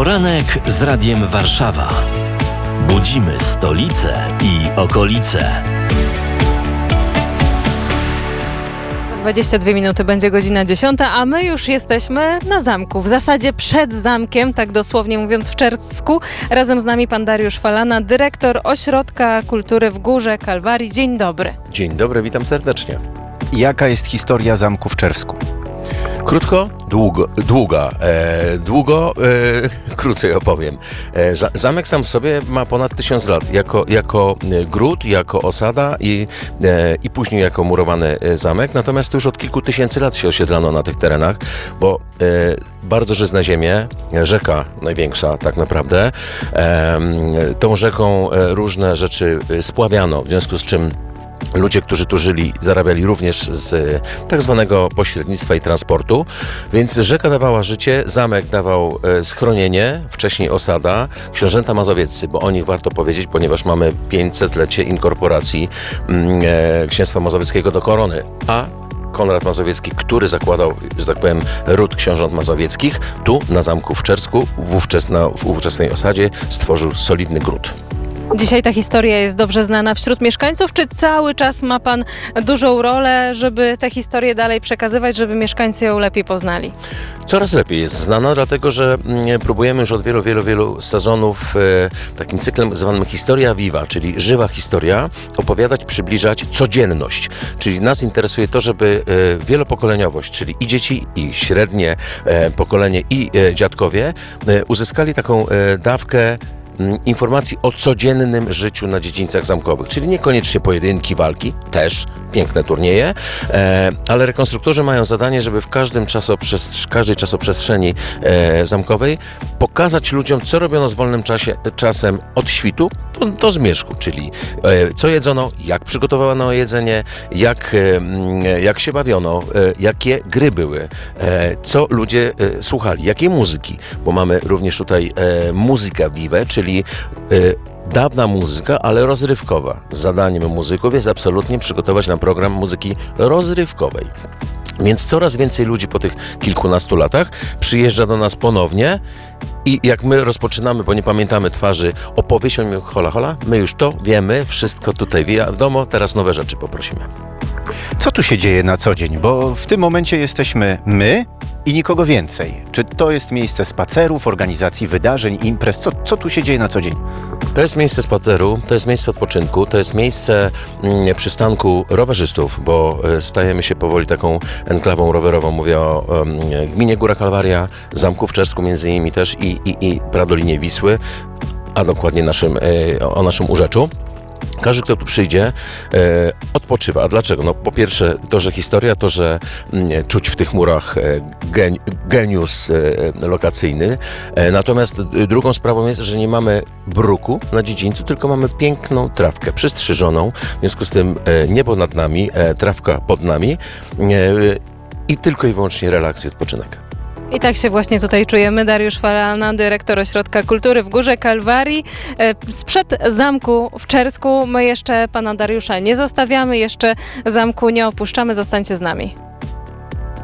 Poranek z Radiem Warszawa. Budzimy stolicę i okolice. 22 minuty będzie godzina 10, a my już jesteśmy na zamku. W zasadzie przed zamkiem, tak dosłownie mówiąc w Czersku. Razem z nami pan Dariusz Falana, dyrektor Ośrodka Kultury w Górze Kalwarii. Dzień dobry. Dzień dobry, witam serdecznie. Jaka jest historia zamku w Czersku? Krótko, długo, krócej opowiem. Zamek sam w sobie ma ponad 1000 lat. Jako gród, jako osada i później jako murowany zamek. Natomiast już od kilku tysięcy lat się osiedlano na tych terenach, bo bardzo żyzne ziemie, rzeka największa tak naprawdę. Tą rzeką różne rzeczy spławiano, w związku z czym ludzie, którzy tu żyli, zarabiali również z tak zwanego pośrednictwa i transportu, więc rzeka dawała życie, zamek dawał schronienie, wcześniej osada, książęta mazowieccy, bo o nich warto powiedzieć, ponieważ mamy 500-lecie inkorporacji Księstwa Mazowieckiego do korony, a Konrad Mazowiecki, który zakładał, że tak powiem, ród książąt mazowieckich, tu na zamku w Czersku, w ówczesnej osadzie, stworzył solidny gród. Dzisiaj ta historia jest dobrze znana wśród mieszkańców, czy cały czas ma pan dużą rolę, żeby tę historię dalej przekazywać, żeby mieszkańcy ją lepiej poznali? Coraz lepiej jest znana, dlatego że próbujemy już od wielu sezonów takim cyklem zwanym Historia Viva, czyli żywa historia, opowiadać, przybliżać codzienność. Czyli nas interesuje to, żeby wielopokoleniowość, czyli i dzieci, i średnie pokolenie, i dziadkowie uzyskali taką dawkę informacji o codziennym życiu na dziedzińcach zamkowych, czyli niekoniecznie pojedynki, walki, też piękne turnieje, ale rekonstruktorzy mają zadanie, żeby w każdej czasoprzestrzeni zamkowej pokazać ludziom, co robiono z wolnym czasem od świtu do zmierzchu, czyli co jedzono, jak przygotowano jedzenie, jak się bawiono, jakie gry były, co ludzie słuchali, jakiej muzyki, bo mamy również tutaj muzykę vive, czyli dawna muzyka, ale rozrywkowa. Zadaniem muzyków jest absolutnie przygotować na program muzyki rozrywkowej. Więc coraz więcej ludzi po tych kilkunastu latach przyjeżdża do nas ponownie i jak my rozpoczynamy, bo nie pamiętamy twarzy, opowieścią hola hola, my już to wiemy, wszystko tutaj wiadomo, teraz nowe rzeczy poprosimy. Co tu się dzieje na co dzień? Bo w tym momencie jesteśmy my i nikogo więcej. Czy to jest miejsce spacerów, organizacji wydarzeń, imprez? Co tu się dzieje na co dzień? To jest miejsce spaceru, to jest miejsce odpoczynku, to jest miejsce przystanku rowerzystów, bo stajemy się powoli taką enklawą rowerową. Mówię o gminie Góra Kalwaria, zamku w Czersku między innymi też i Pradolinie Wisły, a dokładnie o naszym urzeczu. Każdy, kto tu przyjdzie, odpoczywa. A dlaczego? No, po pierwsze to, że historia, to, że czuć w tych murach geniusz lokacyjny. Natomiast drugą sprawą jest, że nie mamy bruku na dziedzińcu, tylko mamy piękną trawkę przystrzyżoną. W związku z tym niebo nad nami, trawka pod nami i tylko i wyłącznie relaks i odpoczynek. I tak się właśnie tutaj czujemy. Dariusz Falana, dyrektor Ośrodka Kultury w Górze Kalwarii. Sprzed zamku w Czersku my jeszcze pana Dariusza nie zostawiamy, jeszcze zamku nie opuszczamy. Zostańcie z nami.